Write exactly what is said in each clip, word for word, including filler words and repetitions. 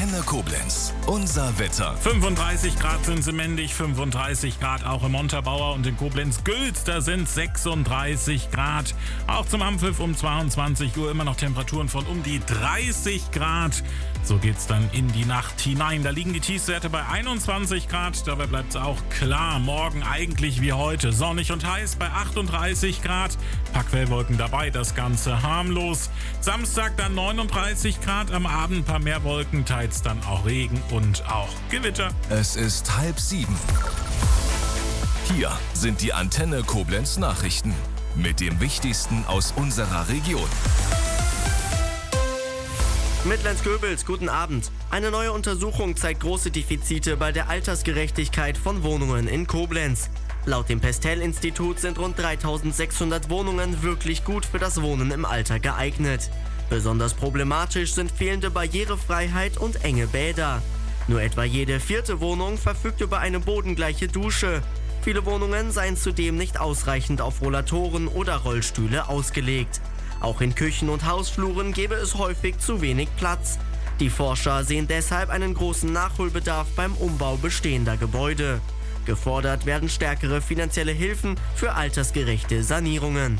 Antenne Koblenz. Unser Wetter. fünfunddreißig Grad sind es in Mendig, fünfunddreißig Grad auch im Montabaur und in Koblenz-Gülz, da sind sechsunddreißig Grad. Auch zum Ampfiff um zweiundzwanzig Uhr immer noch Temperaturen von um die dreißig Grad. So geht's dann in die Nacht hinein. Da liegen die Tiefstwerte bei einundzwanzig Grad. Dabei bleibt es auch klar. Morgen eigentlich wie heute. Sonnig und heiß bei achtunddreißig Grad. Paar Quellwolken dabei, das Ganze harmlos. Samstag dann neununddreißig Grad. Am Abend ein paar mehr Wolken, teils dann auch Regen und auch Gewitter. Es ist halb sieben. Hier sind die Antenne Koblenz Nachrichten. Mit dem Wichtigsten aus unserer Region. Mitlenz-Göbels, guten Abend. Eine neue Untersuchung zeigt große Defizite bei der Altersgerechtigkeit von Wohnungen in Koblenz. Laut dem Pestel-Institut sind rund dreitausendsechshundert Wohnungen wirklich gut für das Wohnen im Alter geeignet. Besonders problematisch sind fehlende Barrierefreiheit und enge Bäder. Nur etwa jede vierte Wohnung verfügt über eine bodengleiche Dusche. Viele Wohnungen seien zudem nicht ausreichend auf Rollatoren oder Rollstühle ausgelegt. Auch in Küchen und Hausfluren gäbe es häufig zu wenig Platz. Die Forscher sehen deshalb einen großen Nachholbedarf beim Umbau bestehender Gebäude. Gefordert werden stärkere finanzielle Hilfen für altersgerechte Sanierungen.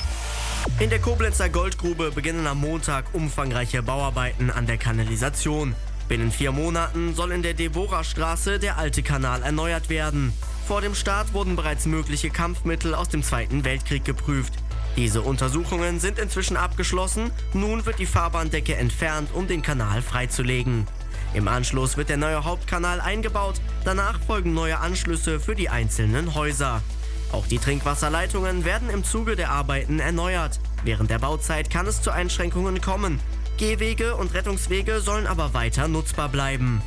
In der Koblenzer Goldgrube beginnen am Montag umfangreiche Bauarbeiten an der Kanalisation. Binnen vier Monaten soll in der Deborah-Straße der alte Kanal erneuert werden. Vor dem Start wurden bereits mögliche Kampfmittel aus dem Zweiten Weltkrieg geprüft. Diese Untersuchungen sind inzwischen abgeschlossen. Nun wird die Fahrbahndecke entfernt, um den Kanal freizulegen. Im Anschluss wird der neue Hauptkanal eingebaut. Danach folgen neue Anschlüsse für die einzelnen Häuser. Auch die Trinkwasserleitungen werden im Zuge der Arbeiten erneuert. Während der Bauzeit kann es zu Einschränkungen kommen. Gehwege und Rettungswege sollen aber weiter nutzbar bleiben.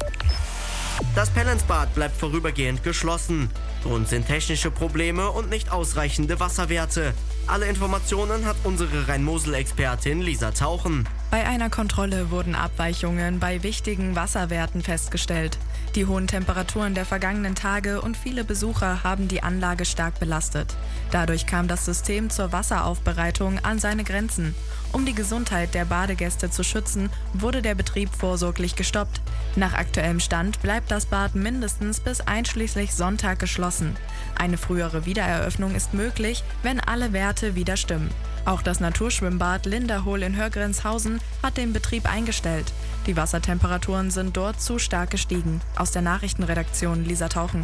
Das Pellensbad bleibt vorübergehend geschlossen. Grund sind technische Probleme und nicht ausreichende Wasserwerte. Alle Informationen hat unsere Rhein-Mosel-Expertin Lisa Tauchen. Bei einer Kontrolle wurden Abweichungen bei wichtigen Wasserwerten festgestellt. Die hohen Temperaturen der vergangenen Tage und viele Besucher haben die Anlage stark belastet. Dadurch kam das System zur Wasseraufbereitung an seine Grenzen. Um die Gesundheit der Badegäste zu schützen, wurde der Betrieb vorsorglich gestoppt. Nach aktuellem Stand bleibt das Bad mindestens bis einschließlich Sonntag geschlossen. Eine frühere Wiedereröffnung ist möglich, wenn alle Werte wieder stimmen. Auch das Naturschwimmbad Linderhohl in Hörgrenshausen hat den Betrieb eingestellt. Die Wassertemperaturen sind dort zu stark gestiegen. Aus der Nachrichtenredaktion Lisa Tauchen.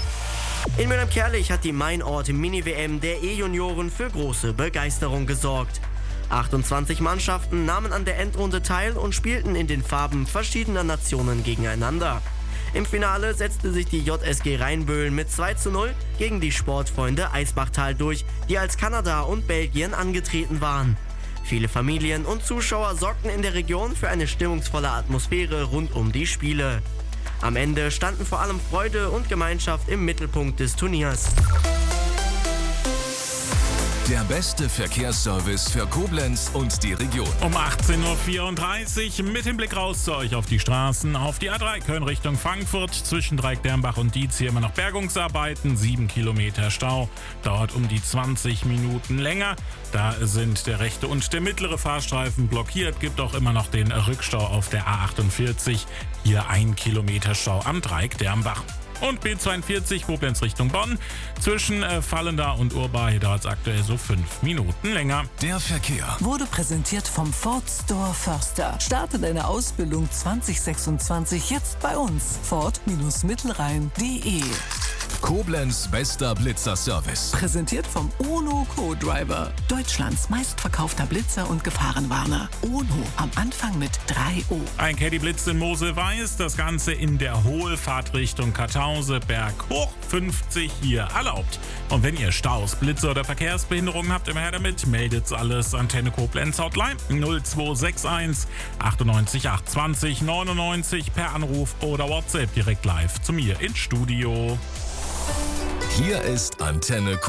In Mülheim-Kärlich hat die Mainort-Mini-W M der E-Junioren für große Begeisterung gesorgt. achtundzwanzig Mannschaften nahmen an der Endrunde teil und spielten in den Farben verschiedener Nationen gegeneinander. Im Finale setzte sich die J S G Rheinböhlen mit zwei zu null gegen die Sportfreunde Eisbachtal durch, die als Kanada und Belgien angetreten waren. Viele Familien und Zuschauer sorgten in der Region für eine stimmungsvolle Atmosphäre rund um die Spiele. Am Ende standen vor allem Freude und Gemeinschaft im Mittelpunkt des Turniers. Der beste Verkehrsservice für Koblenz und die Region. Um achtzehn Uhr vierunddreißig mit dem Blick raus zu euch auf die Straßen. Auf die A drei Köln Richtung Frankfurt zwischen Dreieck-Dernbach und Dietz hier immer noch Bergungsarbeiten. sieben Kilometer Stau. Dauert um die zwanzig Minuten länger. Da sind der rechte und der mittlere Fahrstreifen blockiert. Gibt auch immer noch den Rückstau auf der A achtundvierzig. Hier ein Kilometer Stau am Dreieck-Dernbach. Und B zweiundvierzig Koblenz Richtung Bonn. Zwischen äh, Vallendar und Urbay dauert es aktuell so fünf Minuten länger. Der Verkehr wurde präsentiert vom Ford Store Förster. Starte deine Ausbildung zwanzig sechsundzwanzig jetzt bei uns. Ford-Mittelrhein punkt de. Koblenz bester Blitzer-Service. Präsentiert vom Ono Co-Driver. Deutschlands meistverkaufter Blitzer und Gefahrenwarner. Ono am Anfang mit drei O. Ein Caddy blitzt in Mosel weiß, das Ganze in der Hohlfahrt Richtung Kartause, Berg hoch fünfzig hier erlaubt. Und wenn ihr Staus, Blitze oder Verkehrsbehinderungen habt, immer her damit, meldet's alles. Antenne Koblenz Hotline null zwei sechs eins achtundneunzig achthundertzwanzig neunundneunzig per Anruf oder WhatsApp direkt live zu mir ins Studio. Hier ist Antenne Koblenz.